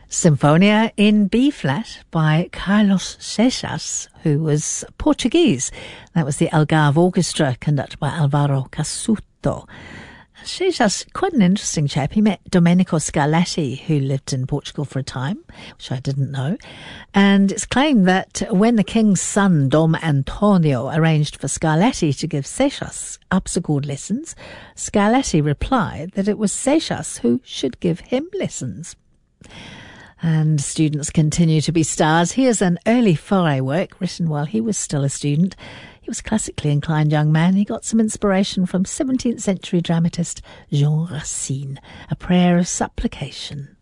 Sinfonia in B-flat by Carlos Seixas, who was Portuguese. That was the Algarve Orchestra, conducted by Alvaro Casuto. Seixas, quite an interesting chap. He met Domenico Scarlatti, who lived in Portugal for a time, which I didn't know. And it's claimed that when the king's son, Dom Antonio, arranged for Scarlatti to give Seixas harpsichord lessons, Scarlatti replied that it was Seixas who should give him lessons. And students continue to be stars. Here's an early Fauré work written while he was still a student. He was a classically inclined young man. He got some inspiration from 17th century dramatist Jean Racine, A Prayer of Supplication.